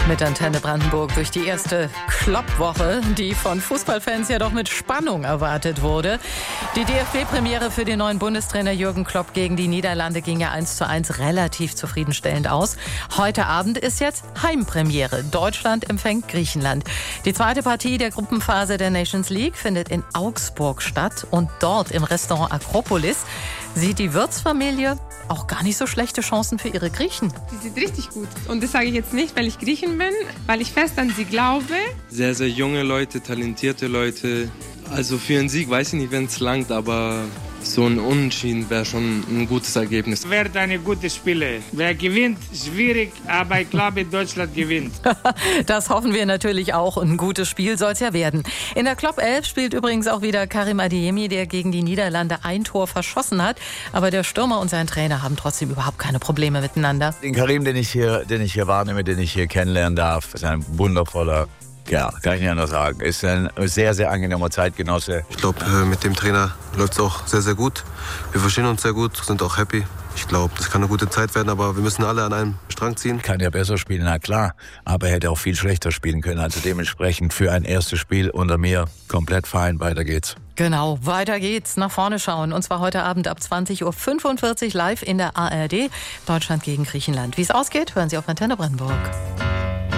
Mit Antenne Brandenburg durch die erste Klopp-Woche, die von Fußballfans ja doch mit Spannung erwartet wurde. Die DFB-Premiere für den neuen Bundestrainer Jürgen Klopp gegen die Niederlande ging ja 1:1 relativ zufriedenstellend aus. Heute Abend ist jetzt Heimpremiere. Deutschland empfängt Griechenland. Die zweite Partie der Gruppenphase der Nations League findet in Augsburg statt. Und dort im Restaurant Akropolis sieht die Wirtsfamilie auch gar nicht so schlechte Chancen für ihre Griechen. Sie sieht richtig gut. Und das sage ich jetzt nicht, weil ich Griechin bin, weil ich fest an sie glaube. Sehr, sehr junge Leute, talentierte Leute. Also für einen Sieg weiß ich nicht, wenn es langt, aber so ein Unentschieden wäre schon ein gutes Ergebnis. Wird eine gute Spiele. Wer gewinnt, schwierig, aber ich glaube, Deutschland gewinnt. Das hoffen wir natürlich auch. Ein gutes Spiel soll es ja werden. In der Klopp 11 spielt übrigens auch wieder Karim Adeyemi, der gegen die Niederlande ein Tor verschossen hat. Aber der Stürmer und sein Trainer haben trotzdem überhaupt keine Probleme miteinander. Den Karim, den ich hier wahrnehme, den ich hier kennenlernen darf, ist ein wundervoller Kerl, kann ich nicht anders sagen. Ist ein sehr, sehr angenehmer Zeitgenosse. Ich glaube, mit dem Trainer läuft es auch sehr, sehr gut. Wir verstehen uns sehr gut, sind auch happy. Ich glaube, das kann eine gute Zeit werden, aber wir müssen alle an einem Strang ziehen. Kann ja besser spielen, na klar. Aber er hätte auch viel schlechter spielen können. Also dementsprechend für ein erstes Spiel unter mir komplett fein. Weiter geht's. Genau, weiter geht's. Nach vorne schauen. Und zwar heute Abend ab 20:45 Uhr live in der ARD. Deutschland gegen Griechenland. Wie es ausgeht, hören Sie auf Antenne Brandenburg.